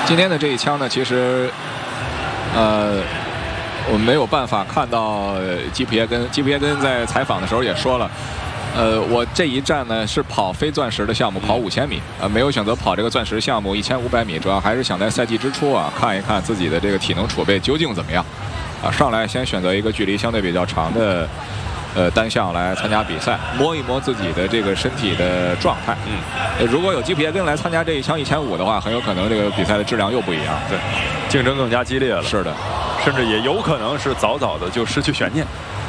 今天的这一枪呢，其实，我们没有办法看到基普耶根。基普耶根在采访的时候也说了，我这一站呢是跑非钻石的项目，跑5000米，没有选择跑这个钻石项目1500米，主要还是想在赛季之初啊看一看自己的这个体能储备究竟怎么样，啊，上来先选择一个距离相对比较长的。单项来参加比赛，摸一摸自己的这个身体的状态。如果有基普耶根来参加这一枪1500的话，很有可能这个比赛的质量又不一样。 对，竞争更加激烈了。 是的， 甚至也有可能是早早的就失去悬念。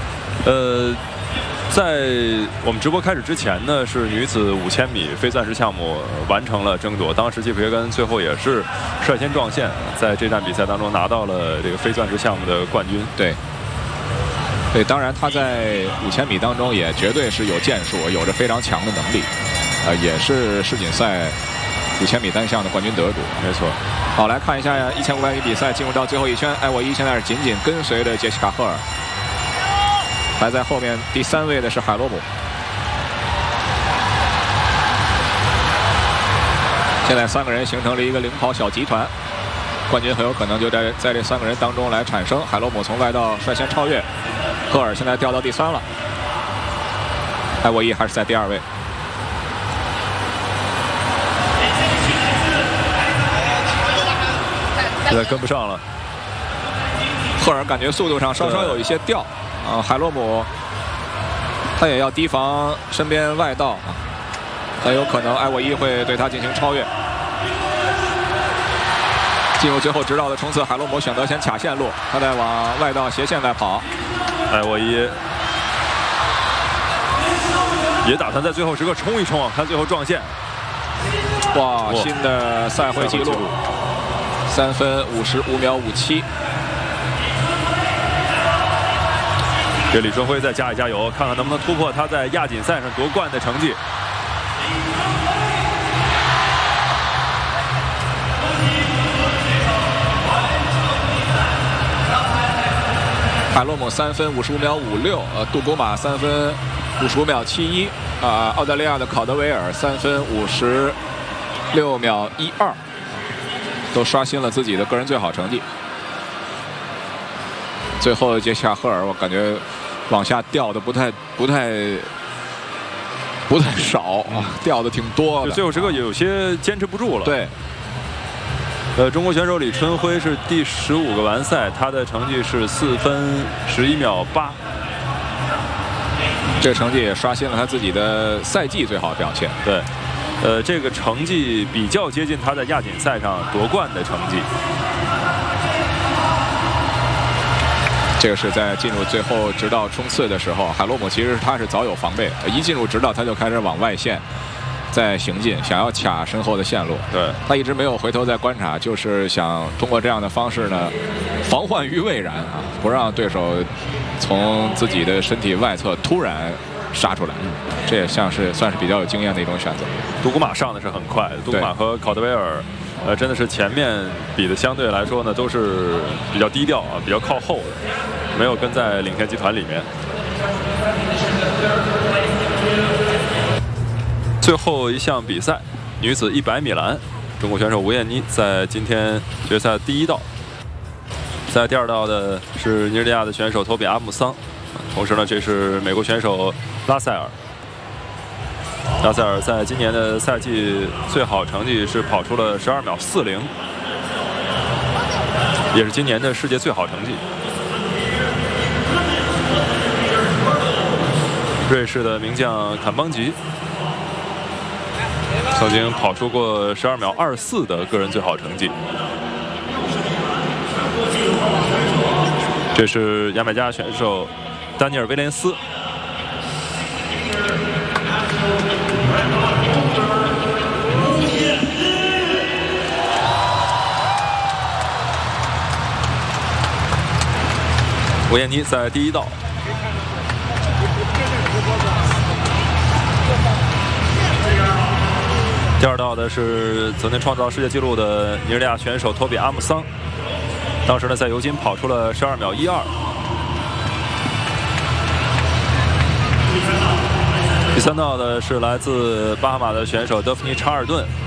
在我们直播开始之前呢，是女子5000米非钻石项目完成了争夺，当时基普耶根最后也是率先撞线，在这站比赛当中拿到了这个非钻石项目的冠军。 对。对，当然他在5000米当中也绝对是有建树，有着非常强的能力，也是世锦赛5000米单项的冠军得主。 没错。 好，来看一下1500米比赛进入到最后一圈，艾沃伊现在是紧紧跟随着杰西卡·赫尔，排在后面第3位的是海罗姆。现在3个人形成了一个领跑小集团。冠军很有可能就在这3个人当中来产生。海罗姆从外道率先超越，赫尔现在掉到第3了，艾沃伊还是在第2位。 现在跟不上了， 赫尔感觉速度上稍稍有一些掉啊，海罗姆他也要提防身边外道，很有可能艾沃伊会对他进行超越。进入最后直道的冲刺，海罗姆选择先卡线路，他在往外道斜线在跑。 艾沃伊也打算在最后时刻冲一冲啊，看最后撞线。 哇，新的赛会纪录，3分55秒57。 这李春辉再加油，看看能不能突破他在亚锦赛上夺冠的成绩。 海洛姆3分55秒56，杜古马3分55秒71，澳大利亚的考德维尔3分56秒12，都刷新了自己的个人最好成绩。最后杰西卡·赫尔，我感觉往下掉的不太少啊，掉的挺多的。 最后时刻有些坚持不住了。 对。 中国选手李春辉是第15个完赛，他的成绩是4分11秒8， 这个成绩也刷新了他自己的赛季最好表现。 对，这个成绩比较接近他在亚锦赛上夺冠的成绩。 这个是在进入最后直道冲刺的时候，海洛姆其实他是早有防备，一进入直道他就开始往外线在行进，想要卡身后的线路。 对， 他一直没有回头在观察，就是想通过这样的方式呢，防患于未然啊，不让对手从自己的身体外侧突然杀出来。这也算是比较有经验的一种选择。 杜古马上的是很快，杜古马和考德维尔，真的是前面比的相对来说呢都是比较低调啊，比较靠后的，没有跟在领先集团里面。最后一项比赛，女子100米栏，中国选手吴艳妮在今天决赛第1道，在第2道的是尼日利亚的选手托比阿姆桑，同时呢，这是美国选手拉塞尔。拉塞尔在今年的赛季最好成绩是跑出了12秒40，也是今年的世界最好成绩。瑞士的名将坎邦吉曾经跑出过12秒24的个人最好成绩。这是牙买加选手丹尼尔·威廉斯。吴艳妮在第1道。第2道的是昨天创造世界纪录的尼日利亚选手托比阿姆桑，当时呢在尤金跑出了12秒12。第3道的是来自巴哈马的选手德芙妮·查尔顿，